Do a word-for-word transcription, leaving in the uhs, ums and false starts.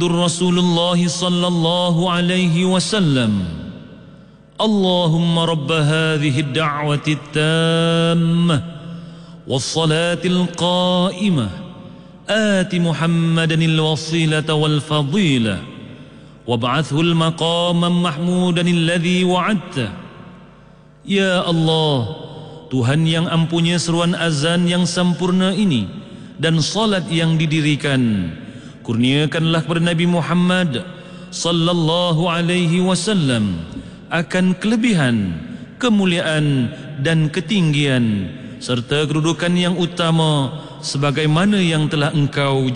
Rasulullah sallallahu alaihi wasallam. Allahumma rabb hadhihi ad-da'wati at-tammah was-salati al-qa'imah ati Muhammadan al-wasilata wal-fadilah wab'athhu al-maqaman mahmudan alladhi wa'adta. Ya Allah, Tuhan yang ampunya seruan azan yang sempurna ini dan salat yang didirikan, kurniakanlah kepada Nabi Muhammad sallallahu alaihi wasallam akan kelebihan, kemuliaan dan ketinggian serta kedudukan yang utama sebagaimana yang telah engkau